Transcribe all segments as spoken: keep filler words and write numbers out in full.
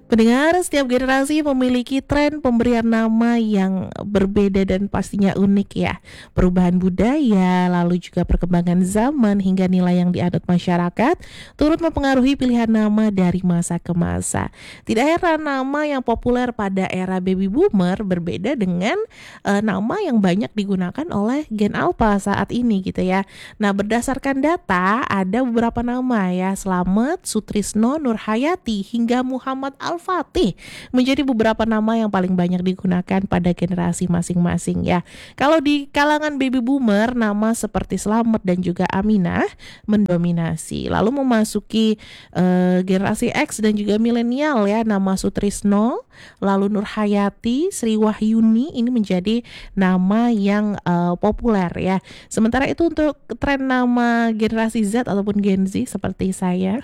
Pendengar, setiap generasi memiliki tren pemberian nama yang berbeda dan pastinya unik ya. Perubahan budaya, lalu juga perkembangan zaman hingga nilai yang dianut masyarakat turut mempengaruhi pilihan nama dari masa ke masa. Tidak heran nama yang populer pada era baby boomer berbeda dengan eh, nama yang banyak digunakan oleh Gen Alpha saat ini gitu ya. Nah, berdasarkan data ada beberapa nama ya, Slamet, Sutrisno, Nurhayati hingga Muhammad Al-Fatih menjadi beberapa nama yang paling banyak digunakan pada generasi masing-masing ya. Kalau di kalangan baby boomer, nama seperti Slamet dan juga Aminah mendominasi. Lalu memasuki eh, generasi X dan juga milenial ya, nama Sutrisno, lalu Nurhayati, Sri Wahyuni ini menjadi nama yang eh, populer ya. Sementara itu untuk tren nama generasi Z ataupun Gen Z seperti saya,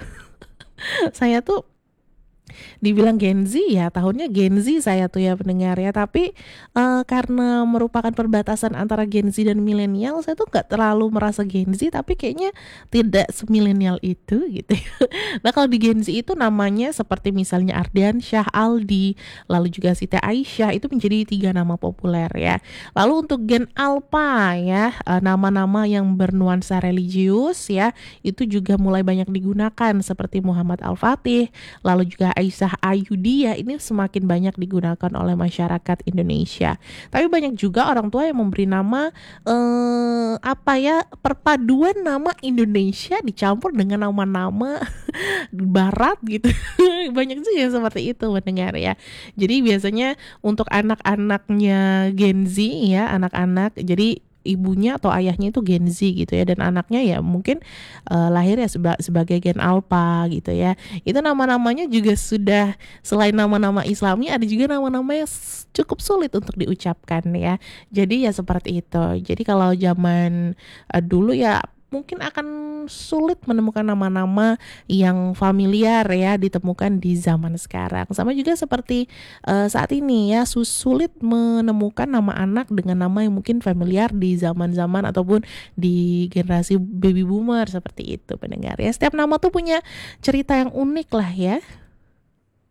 saya tuh dibilang Gen Z ya, tahunnya Gen Z saya tuh ya pendengar ya. Tapi eh, karena merupakan perbatasan antara Gen Z dan milenial, saya tuh nggak terlalu merasa Gen Z, tapi kayaknya tidak semilenial itu gitu ya. Nah, kalau di Gen Z itu namanya seperti misalnya Ardian Syah, Aldi, lalu juga Siti Aisyah, itu menjadi tiga nama populer ya. Lalu untuk Gen Alpha ya, eh, nama-nama yang bernuansa religius ya, itu juga mulai banyak digunakan seperti Muhammad Al-Fatih, lalu juga Aisyah Ayudia, ini semakin banyak digunakan oleh masyarakat Indonesia. Tapi banyak juga orang tua yang memberi nama eh, apa ya, perpaduan nama Indonesia dicampur dengan nama-nama barat gitu. Banyak juga yang seperti itu mendengar ya. Jadi biasanya untuk anak-anaknya Gen Z ya, anak-anak, jadi ibunya atau ayahnya itu Gen Z gitu ya, dan anaknya ya mungkin uh, lahir ya seba- sebagai Gen Alpha gitu ya. Itu nama-namanya juga sudah, selain nama-nama Islami, ada juga nama-nama yang s- cukup sulit untuk diucapkan ya. Jadi ya seperti itu. Jadi kalau zaman uh, dulu ya mungkin akan sulit menemukan nama-nama yang familiar ya ditemukan di zaman sekarang. Sama juga seperti uh, saat ini ya, sus- sulit menemukan nama anak dengan nama yang mungkin familiar di zaman-zaman ataupun di generasi baby boomer seperti itu pendengar ya. Setiap nama tuh punya cerita yang unik lah ya.